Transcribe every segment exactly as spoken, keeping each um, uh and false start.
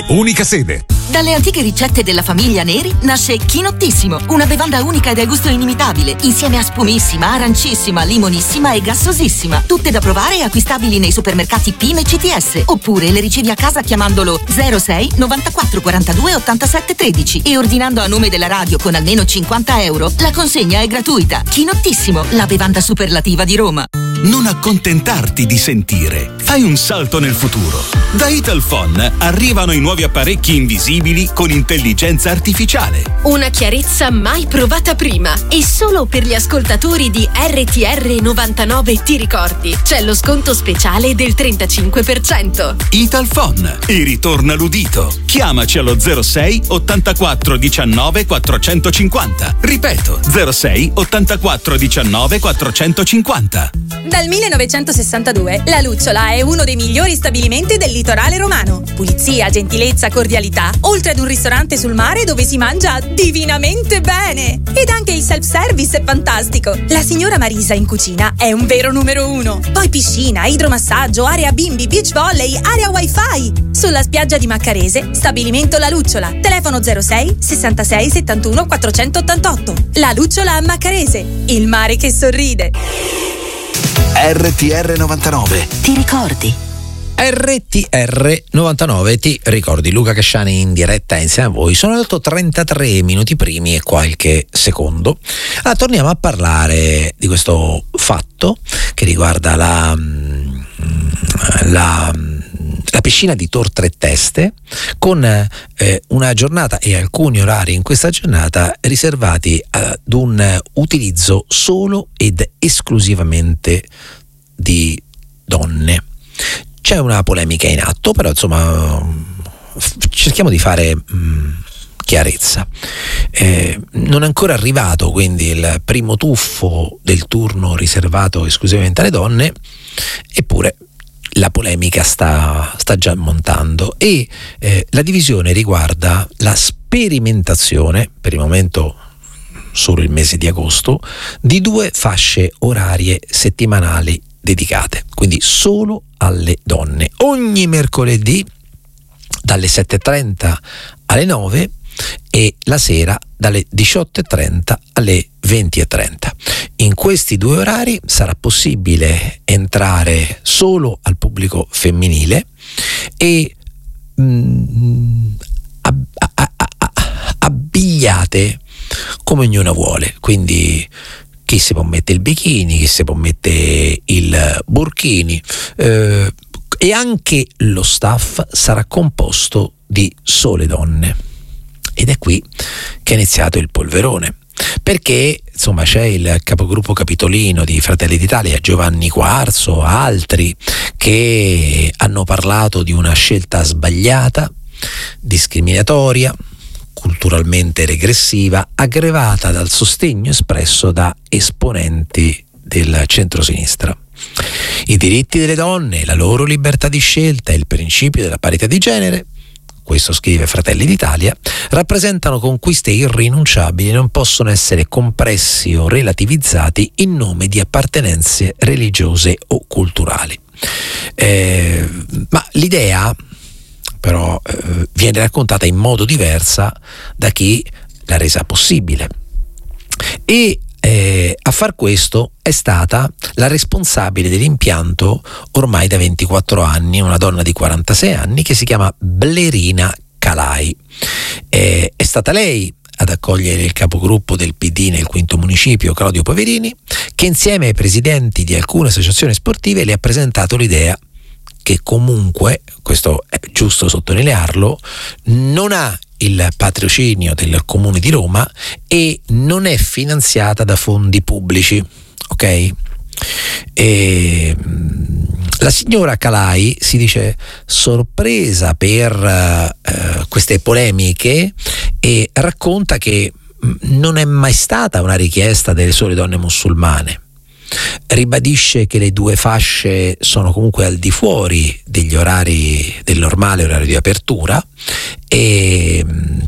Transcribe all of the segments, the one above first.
unica sede. Dalle antiche ricette della famiglia Neri nasce Chinottissimo, una bevanda unica e dal gusto inimitabile, insieme a spumissima, arancissima, limonissima e gassosissima. Tutte da provare e acquistabili nei supermercati P I M e C T S, oppure le ricevi a casa chiamandolo zero sei novantaquattro quarantadue ottantasette tredici e ordinando a nome della radio con almeno cinquanta euro. La consegna è gratuita. Chinottissimo, la bevanda superlativa di Roma. Non accontentarti di sentire. Fai un salto nel futuro. Da Italphone arrivano i nuovi apparecchi invisibili con intelligenza artificiale. Una chiarezza mai provata prima. E solo per gli ascoltatori di R T R novantanove Ti ricordi. C'è lo sconto speciale del trentacinque per cento. Italphone. E ritorna l'udito. Chiamaci allo zero sei ottantaquattro diciannove quattrocentocinquanta. Ripeto, zero sei ottantaquattro diciannove quattrocentocinquanta. Dal millenovecentosessantadue la Lucciola è uno dei migliori stabilimenti del litorale romano. Pulizia, gentilezza, cordialità, oltre ad un ristorante sul mare dove si mangia divinamente bene. Ed anche il self-service è fantastico. La signora Marisa in cucina è un vero numero uno. Poi piscina, idromassaggio, area bimbi, beach volley, area wifi. Sulla spiaggia di Maccarese, stabilimento La Lucciola. Telefono zero sei sessantasei settantuno quattrocentottantotto. La Lucciola a Maccarese, il mare che sorride. R T R novantanove. Ti ricordi? R T R novantanove, ti ricordi? Luca Casciani in diretta insieme a voi. Sono dato trentatré minuti primi e qualche secondo. Allora, torniamo a parlare di questo fatto che riguarda la, la, la piscina di Tor Tre Teste, con eh, una giornata e alcuni orari in questa giornata riservati ad un utilizzo solo ed esclusivamente di donne. C'è una polemica in atto, però insomma cerchiamo di fare mh, chiarezza. Eh, non è ancora arrivato quindi il primo tuffo del turno riservato esclusivamente alle donne, eppure la polemica sta, sta già montando e eh, la divisione riguarda la sperimentazione, per il momento solo il mese di agosto, di due fasce orarie settimanali dedicate, quindi solo alle donne, ogni mercoledì dalle sette e trenta alle nove e la sera dalle diciotto e trenta alle venti e trenta. In questi due orari sarà possibile entrare solo al pubblico femminile e mm, ab- a- a- a- abbigliate come ognuna vuole, quindi chi si può mettere il bikini, chi si può mettere il burkini, eh, e anche lo staff sarà composto di sole donne. Ed è qui che è iniziato il polverone, perché insomma c'è il capogruppo capitolino di Fratelli d'Italia, Giovanni Quarzo, altri che hanno parlato di una scelta sbagliata, discriminatoria, culturalmente regressiva, aggravata dal sostegno espresso da esponenti del centrosinistra. I diritti delle donne, la loro libertà di scelta e il principio della parità di genere, questo scrive Fratelli d'Italia, rappresentano conquiste irrinunciabili e non possono essere compressi o relativizzati in nome di appartenenze religiose o culturali. Eh, ma l'idea però eh, viene raccontata in modo diversa da chi l'ha resa possibile, e eh, a far questo è stata la responsabile dell'impianto ormai da ventiquattro anni, una donna di quarantasei anni che si chiama Blerina Calai. Eh, è stata lei ad accogliere il capogruppo del P D nel quinto municipio, Claudio Poverini, che insieme ai presidenti di alcune associazioni sportive le ha presentato l'idea che comunque, questo è giusto sottolinearlo, non ha il patrocinio del Comune di Roma e non è finanziata da fondi pubblici, ok? E la signora Calai si dice sorpresa per uh, queste polemiche e racconta che non è mai stata una richiesta delle sole donne musulmane. Ribadisce che le due fasce sono comunque al di fuori degli orari del normale orario di apertura e,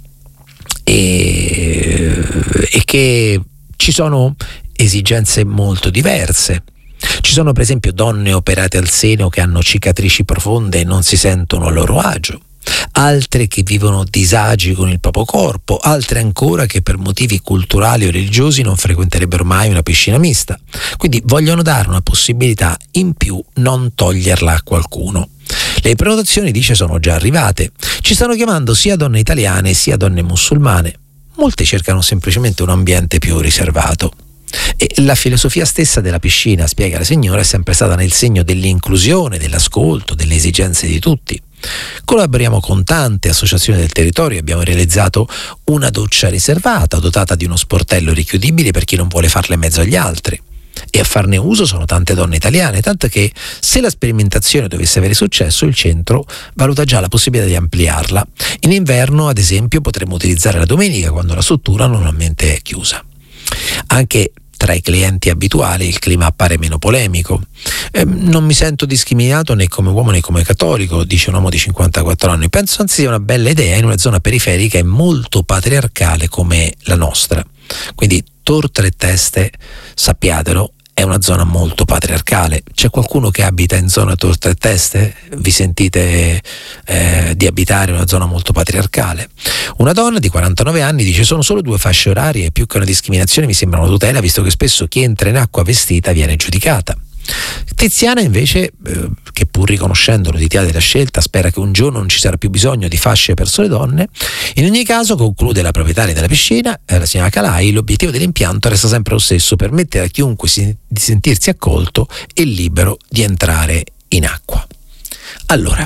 e, e che ci sono esigenze molto diverse. Ci sono per esempio donne operate al seno che hanno cicatrici profonde e non si sentono a loro agio. altre che vivono disagi con il proprio corpo, altre ancora che per motivi culturali o religiosi non frequenterebbero mai una piscina mista. Quindi vogliono dare una possibilità in più, non toglierla a qualcuno. Le prenotazioni, dice, sono già arrivate. Ci stanno chiamando sia donne italiane sia donne musulmane. Molte cercano semplicemente un ambiente più riservato. E la filosofia stessa della piscina, spiega la signora, è sempre stata nel segno dell'inclusione, dell'ascolto, delle esigenze di tutti. Collaboriamo con tante associazioni del territorio e abbiamo realizzato una doccia riservata dotata di uno sportello richiudibile per chi non vuole farla in mezzo agli altri. E a farne uso sono tante donne italiane, tanto che se la sperimentazione dovesse avere successo, il centro valuta già la possibilità di ampliarla. In inverno, ad esempio, potremmo utilizzare la domenica, quando la struttura normalmente è chiusa. Anche tra i clienti abituali il clima appare meno polemico. Eh, non mi sento discriminato né come uomo né come cattolico, dice un uomo di cinquantaquattro anni. Penso anzi sia una bella idea in una zona periferica e molto patriarcale come la nostra. Quindi Tor Tre Teste, sappiatelo, è una zona molto patriarcale. C'è qualcuno che abita in zona Tor Tre Teste? Vi sentite eh, di abitare in una zona molto patriarcale? Una donna di quarantanove anni dice: sono solo due fasce orarie e più che una discriminazione mi sembra una tutela, visto che spesso chi entra in acqua vestita viene giudicata. Tiziana invece, eh, che pur riconoscendo l'utilità della scelta, spera che un giorno non ci sarà più bisogno di fasce per sole donne. In ogni caso, conclude la proprietaria della piscina, eh, la signora Calai, l'obiettivo dell'impianto resta sempre lo stesso: permettere a chiunque si, di sentirsi accolto e libero di entrare in acqua. Allora,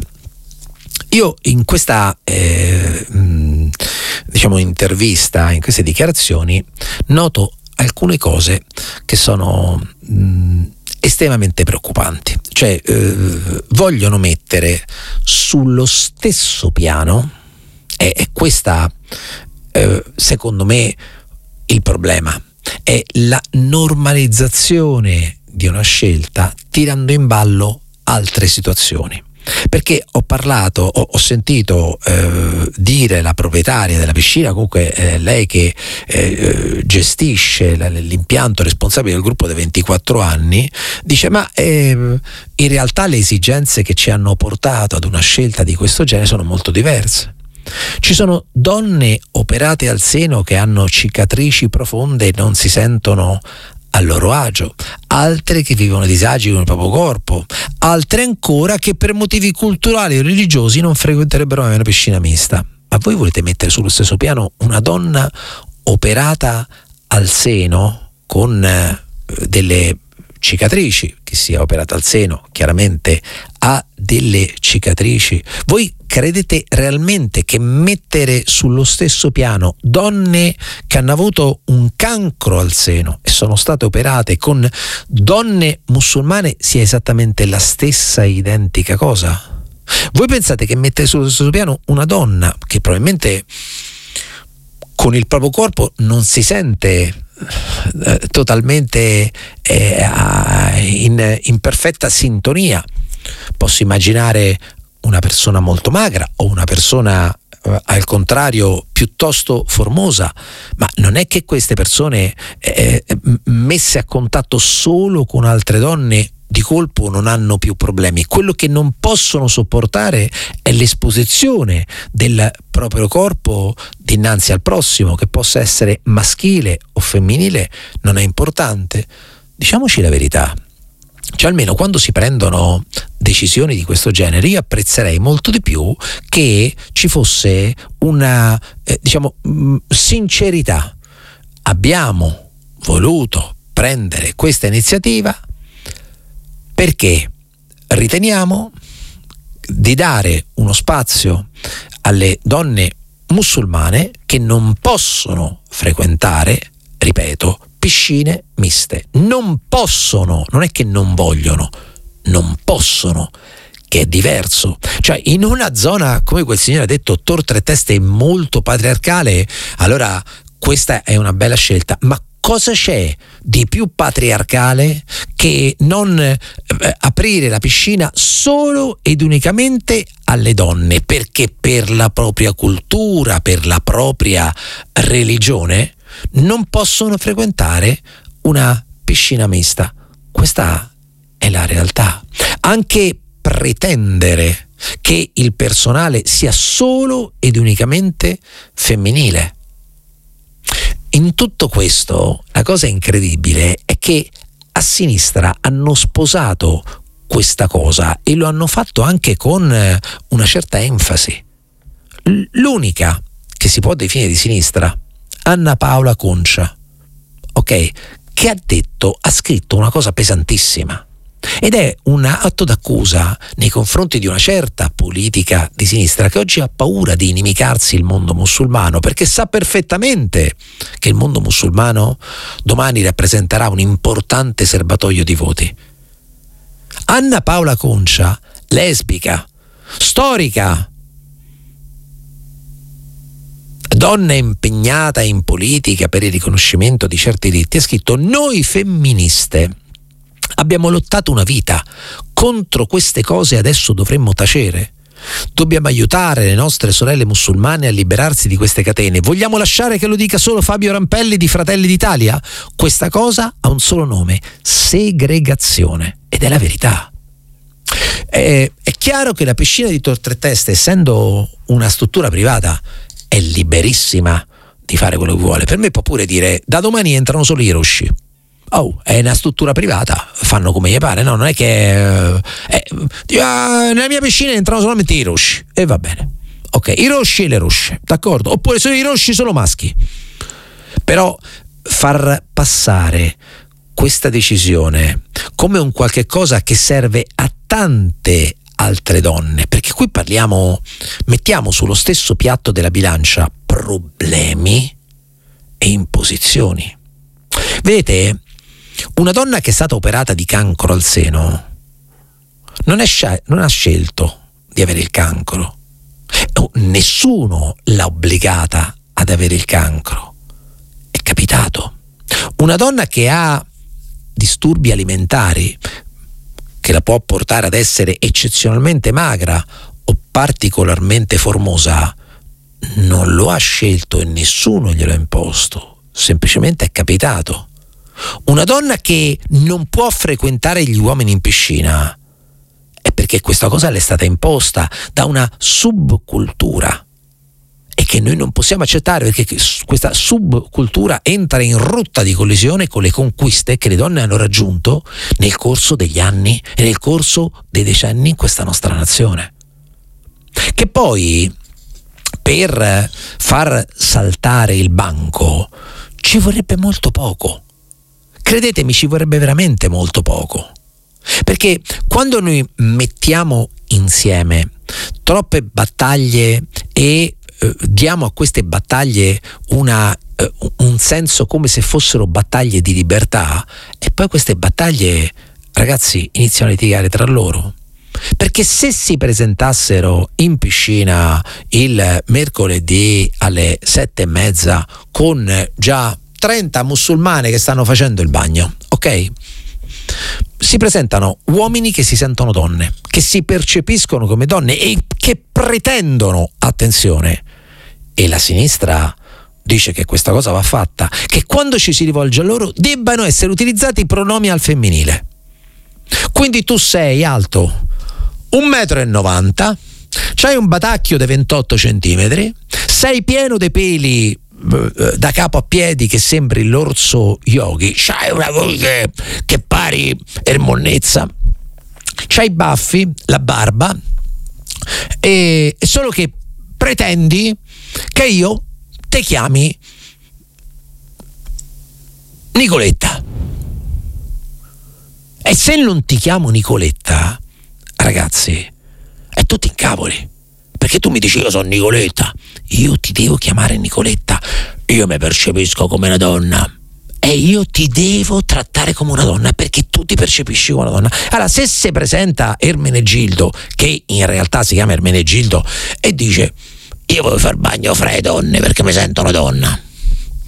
io in questa eh, mh, diciamo intervista, in queste dichiarazioni, noto alcune cose che sono mh, estremamente preoccupanti. Cioè eh, vogliono mettere sullo stesso piano, e, e questa eh, secondo me il problema è la normalizzazione di una scelta tirando in ballo altre situazioni. Perché ho parlato, ho, ho sentito eh, dire la proprietaria della piscina, comunque eh, lei che eh, gestisce la, l'impianto, responsabile del gruppo dei ventiquattro anni, dice: ma eh, in realtà le esigenze che ci hanno portato ad una scelta di questo genere sono molto diverse. Ci sono donne operate al seno che hanno cicatrici profonde e non si sentono a loro agio, altre che vivono disagi con il proprio corpo, altre ancora che per motivi culturali o religiosi non frequenterebbero mai una piscina mista. Ma voi volete mettere sullo stesso piano una donna operata al seno con eh, delle cicatrici? Chi sia operata al seno chiaramente ha delle cicatrici. Voi credete realmente che mettere sullo stesso piano donne che hanno avuto un cancro al seno e sono state operate con donne musulmane sia esattamente la stessa identica cosa? Voi pensate che mettere sullo stesso piano una donna che probabilmente con il proprio corpo non si sente eh, totalmente eh, in, in perfetta sintonia? Posso immaginare una persona molto magra o una persona eh, al contrario piuttosto formosa, ma non è che queste persone eh, messe a contatto solo con altre donne di colpo non hanno più problemi. Quello che non possono sopportare è l'esposizione del proprio corpo dinanzi al prossimo, che possa essere maschile o femminile, non è importante. Diciamoci la verità. Cioè, almeno quando si prendono decisioni di questo genere, io apprezzerei molto di più che ci fosse una eh, diciamo mh, sincerità. Abbiamo voluto prendere questa iniziativa perché riteniamo di dare uno spazio alle donne musulmane che non possono frequentare, ripeto, piscine miste. Non possono, non è che non vogliono, non possono, che è diverso. Cioè, in una zona, come quel signore ha detto, Tor Tre Teste, è molto patriarcale, allora questa è una bella scelta. Ma cosa c'è di più patriarcale che non eh, aprire la piscina solo ed unicamente alle donne? Perché per la propria cultura, per la propria religione, non possono frequentare una piscina mista. Questa è la realtà. Anche pretendere che il personale sia solo ed unicamente femminile. In tutto questo, la cosa incredibile è che a sinistra hanno sposato questa cosa e lo hanno fatto anche con una certa enfasi. L'unica che si può definire di sinistra, Anna Paola Concia, ok, che ha detto, ha scritto una cosa pesantissima, ed è un atto d'accusa nei confronti di una certa politica di sinistra che oggi ha paura di inimicarsi il mondo musulmano, perché sa perfettamente che il mondo musulmano domani rappresenterà un importante serbatoio di voti. Anna Paola Concia, lesbica, storica, donna impegnata in politica per il riconoscimento di certi diritti, ha scritto: noi femministe abbiamo lottato una vita contro queste cose, adesso dovremmo tacere. Dobbiamo aiutare le nostre sorelle musulmane a liberarsi di queste catene. Vogliamo lasciare che lo dica solo Fabio Rampelli di Fratelli d'Italia? Questa cosa ha un solo nome: segregazione. Ed è la verità. È, è chiaro che la piscina di Tor Tre Teste, essendo una struttura privata, è liberissima di fare quello che vuole. Per me può pure dire: da domani entrano solo i rosci. Oh, è una struttura privata, fanno come gli pare, no? Non è che eh, eh, nella mia piscina entrano solamente i rosci e va bene, ok, i rosci e le rosce, d'accordo? Oppure sono i rosci solo maschi. Però far passare questa decisione come un qualche cosa che serve a tante altre donne, perché qui parliamo, mettiamo sullo stesso piatto della bilancia problemi e imposizioni. Vedete, una donna che è stata operata di cancro al seno non, è sci- non ha scelto di avere il cancro, nessuno l'ha obbligata ad avere il cancro, è capitato. Una donna che ha disturbi alimentari, che la può portare ad essere eccezionalmente magra o particolarmente formosa, non lo ha scelto e nessuno glielo ha imposto, semplicemente è capitato. Una donna che non può frequentare gli uomini in piscina è perché questa cosa le è stata imposta da una subcultura e che noi non possiamo accettare, perché questa subcultura entra in rotta di collisione con le conquiste che le donne hanno raggiunto nel corso degli anni e nel corso dei decenni in questa nostra nazione, che poi per far saltare il banco ci vorrebbe molto poco. Credetemi, ci vorrebbe veramente molto poco, perché quando noi mettiamo insieme troppe battaglie e eh, diamo a queste battaglie una, eh, un senso come se fossero battaglie di libertà, e poi queste battaglie, ragazzi, iniziano a litigare tra loro. Perché se si presentassero in piscina il mercoledì alle sette e mezza con già trenta musulmane che stanno facendo il bagno, ok? Si presentano uomini che si sentono donne, che si percepiscono come donne e che pretendono, attenzione, e la sinistra dice che questa cosa va fatta, che quando ci si rivolge a loro debbano essere utilizzati i pronomi al femminile. Quindi tu sei alto un metro e novanta, c'hai un batacchio di ventotto centimetri, sei pieno di peli da capo a piedi che sembri l'orso Yogi, c'hai una voce che pari ermonnezza, c'hai i baffi, la barba, e solo che pretendi che io te chiami Nicoletta. E se non ti chiamo Nicoletta, ragazzi, e tu ti incavoli, perché tu mi dici io sono Nicoletta, io ti devo chiamare Nicoletta, io mi percepisco come una donna e io ti devo trattare come una donna perché tu ti percepisci come una donna. Allora, se si presenta Ermenegildo, che in realtà si chiama Ermenegildo, e dice io voglio far bagno fra le donne perché mi sento una donna,